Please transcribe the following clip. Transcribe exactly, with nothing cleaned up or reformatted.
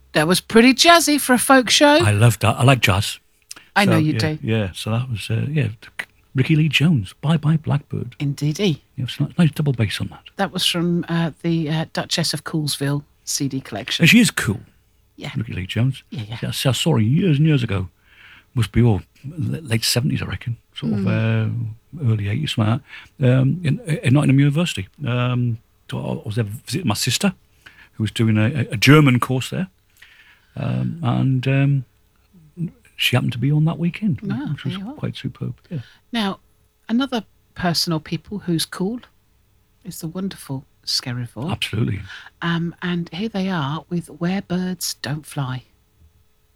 That was pretty jazzy for a folk show. I love that. I like jazz. I So, know you yeah, do. Yeah, so that was, uh, yeah, Ricky Lee Jones, Bye Bye Blackbird. Indeedy. Yeah, it's a nice double bass on that. That was from uh, the uh, Duchess of Coolsville C D collection. And she is cool. Yeah. Ricky Lee Jones. Yeah, yeah. I, I saw her years and years ago. Must be all late seventies, I reckon. Sort Mm. of uh, early eighties, something like that. Um, in, in Nottingham University. Um, so I was there visiting my sister, who was doing a, a German course there. Um, and um, she happened to be on that weekend, Ah, which was there you are. quite superb. Yeah. Now, another person or people who's cool is the wonderful Skerrival. Absolutely. Um, and here they are with Where Birds Don't Fly.